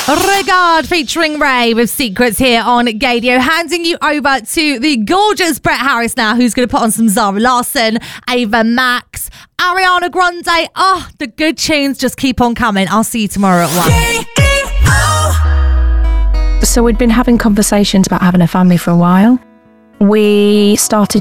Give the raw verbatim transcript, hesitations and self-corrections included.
Regard featuring Ray with Secrets here on Gadio. Handing you over to the gorgeous Brett Harris now, who's going to put on some Zara Larsson, Ava Max, Ariana Grande. Oh, the good tunes just keep on coming. I'll see you tomorrow at one. So we'd been having conversations about having a family for a while. We started